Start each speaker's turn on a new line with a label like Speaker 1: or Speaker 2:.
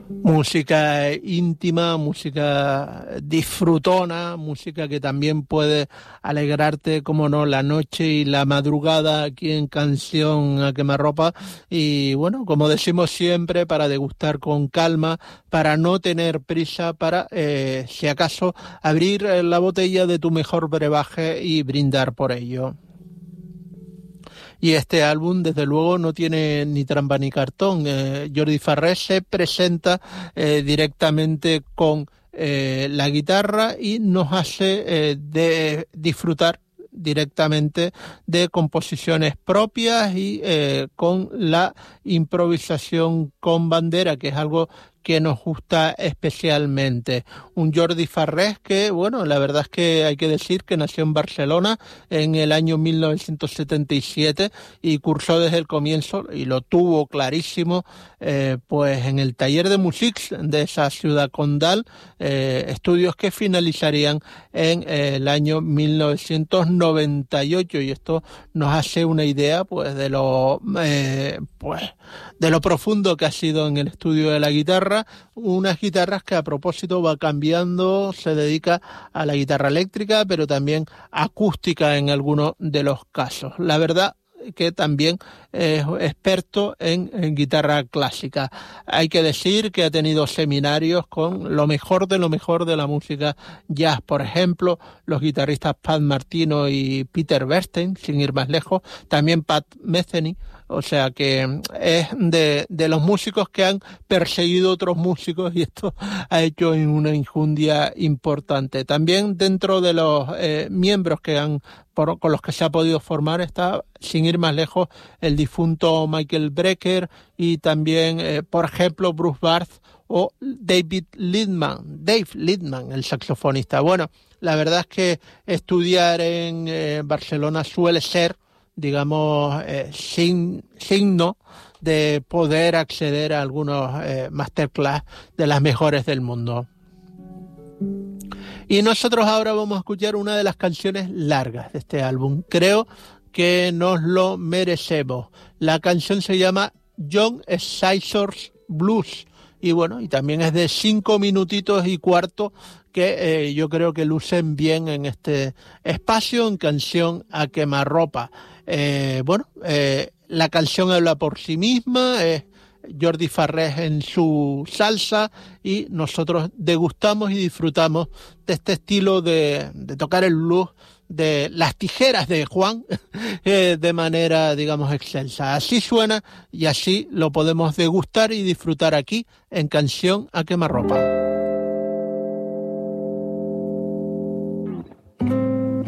Speaker 1: Música íntima, música disfrutona, música que también puede alegrarte, como no, la noche y la madrugada aquí en Canción a Quemarropa. Y bueno, como decimos siempre, para degustar con calma, para no tener prisa, para, si acaso, abrir la botella de tu mejor brebaje y brindar por ello. Y este álbum, desde luego, no tiene ni trampa ni cartón. Jordi Farré se presenta directamente con la guitarra y nos hace de disfrutar directamente de composiciones propias y con la improvisación con bandera, que es algo que nos gusta especialmente. Un Jordi Farré que, bueno, la verdad es que hay que decir que nació en Barcelona en el año 1977 y cursó desde el comienzo, y lo tuvo clarísimo, pues en el taller de Musics de esa ciudad condal, estudios que finalizarían en el año 1998, y esto nos hace una idea pues de lo profundo que ha sido en el estudio de la guitarra. Unas guitarras que, a propósito, va cambiando, se dedica a la guitarra eléctrica, pero también acústica en algunos de los casos. La verdad que también es experto en guitarra clásica. Hay que decir que ha tenido seminarios con lo mejor de la música jazz. Por ejemplo, los guitarristas Pat Martino y Peter Bernstein, sin ir más lejos. También Pat Metheny. O sea que es de los músicos que han perseguido otros músicos, y esto ha hecho una injundia importante. También dentro de los miembros con los que se ha podido formar está, sin ir más lejos, el difunto Michael Brecker y también, por ejemplo, Bruce Barth o Dave Littman, el saxofonista. Bueno, la verdad es que estudiar en Barcelona suele ser, digamos, signo de poder acceder a algunos masterclass de las mejores del mundo. Y nosotros ahora vamos a escuchar una de las canciones largas de este álbum. Creo que nos lo merecemos. La canción se llama John Scissor's Blues. Y bueno, y también es de 5 minutitos y cuarto, que yo creo que lucen bien en este espacio, en Canción a Quemarropa. La canción habla por sí misma, es Jordi Farré en su salsa, y nosotros degustamos y disfrutamos de este estilo de tocar el blues, de las tijeras de Juan, de manera, digamos, excelsa. Así suena y así lo podemos degustar y disfrutar aquí en Canción a Quemarropa.